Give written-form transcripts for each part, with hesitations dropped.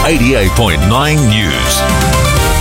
88.9 News.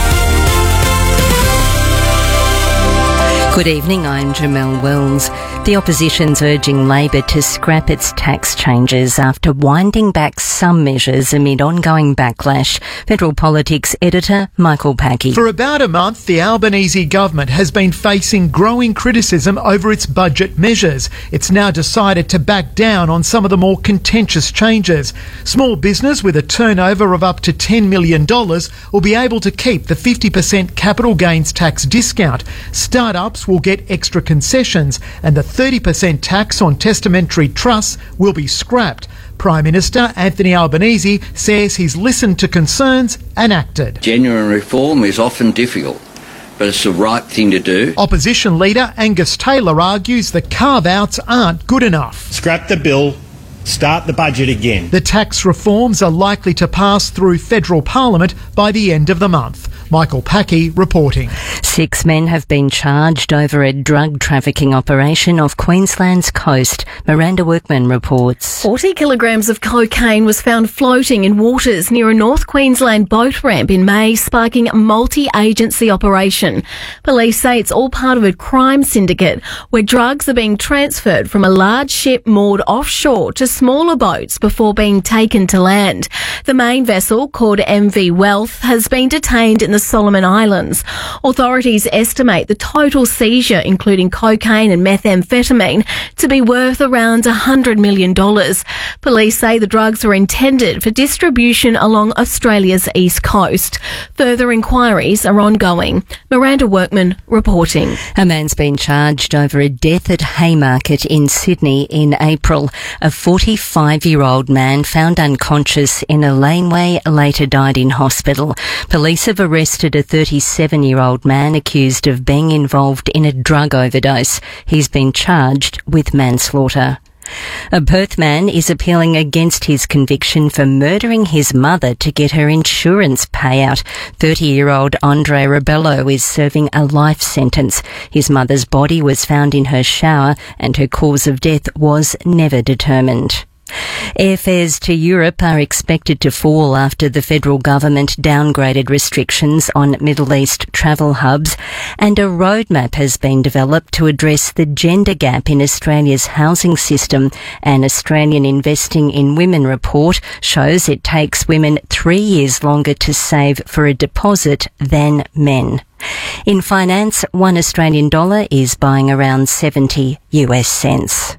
Good evening, I'm Jamelle Wells. The opposition's urging Labor to scrap its tax changes after winding back some measures amid ongoing backlash. Federal Politics editor Michael Packey. For about a month, the Albanese government has been facing growing criticism over its budget measures. It's now decided to back down on some of the more contentious changes. Small business with a turnover of up to $10 million will be able to keep the 50% capital gains tax discount. Startups will get extra concessions, and the 30% tax on testamentary trusts will be scrapped. Prime Minister Anthony Albanese says he's listened to concerns and acted. Genuine reform is often difficult, but it's the right thing to do. Opposition leader Angus Taylor argues the carve-outs aren't good enough. Scrap the bill. Start the budget again. The tax reforms are likely to pass through federal parliament by the end of the month. Michael Packey reporting. 6 men have been charged over a drug trafficking operation off Queensland's coast. Miranda Workman reports. 40 kilograms of cocaine was found floating in waters near a North Queensland boat ramp in May, sparking a multi-agency operation. Police say it's all part of a crime syndicate where drugs are being transferred from a large ship moored offshore to smaller boats before being taken to land. The main vessel, called MV Wealth, has been detained in the Solomon Islands. Authorities estimate the total seizure, including cocaine and methamphetamine, to be worth around $100 million. Police say the drugs were intended for distribution along Australia's east coast. Further inquiries are ongoing. Miranda Workman reporting. A man's been charged over a death at Haymarket in Sydney in April. A 45-year-old man found unconscious in a laneway later died in hospital. Police have arrested a 37-year-old man accused of being involved in a drug overdose. He's been charged with manslaughter. A Perth man is appealing against his conviction for murdering his mother to get her insurance payout. 30-year-old Andre Rebello is serving a life sentence. His mother's body was found in her shower and her cause of death was never determined. Airfares to Europe are expected to fall after the federal government downgraded restrictions on Middle East travel hubs, and a roadmap has been developed to address the gender gap in Australia's housing system. An Australian Investing in Women report shows it takes women 3 years longer to save for a deposit than men. In finance, $1 Australian dollar is buying around 70 US cents.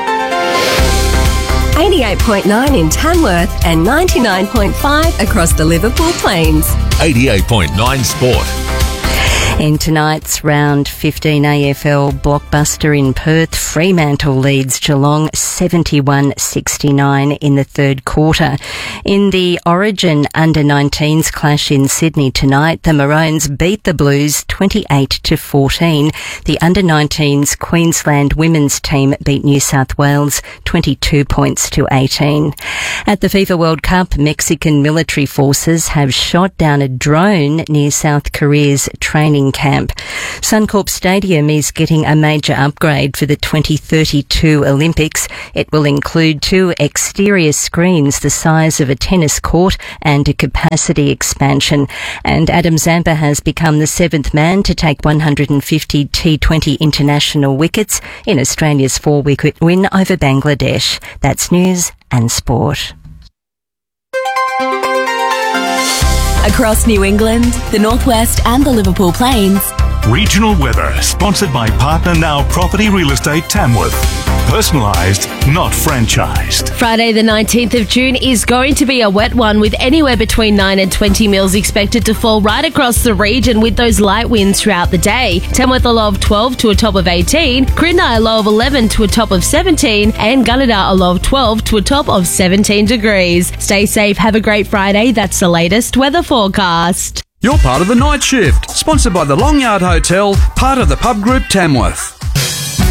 88.9 in Tamworth and 99.5 across the Liverpool Plains. 88.9 Sport. In tonight's round 15 AFL blockbuster in Perth, Fremantle leads Geelong 71-69 in the third quarter. In the Origin Under-19s clash in Sydney tonight, the Maroons beat the Blues 28-14. The Under-19s Queensland women's team beat New South Wales 22 points to 18. At the FIFA World Cup, Mexican military forces have shot down a drone near South Korea's training camp. Suncorp Stadium is getting a major upgrade for the 2032 Olympics. It will include 2 exterior screens the size of a tennis court and a capacity expansion. And Adam Zampa has become the 7th man to take 150 T20 international wickets in Australia's 4-wicket win over Bangladesh. That's news and sport. Across New England, the Northwest and the Liverpool Plains. Regional weather, sponsored by Partner Now Property Real Estate Tamworth. Personalised, not franchised. Friday the 19th of June is going to be a wet one, with anywhere between 9 and 20 mils expected to fall right across the region with those light winds throughout the day. Tamworth a low of 12 to a top of 18, Crindai a low of 11 to a top of 17, and Gunnedah a low of 12 to a top of 17 degrees. Stay safe, have a great Friday. That's the latest weather forecast. You're part of the night shift, sponsored by the Long Yard Hotel, part of the Pub Group Tamworth.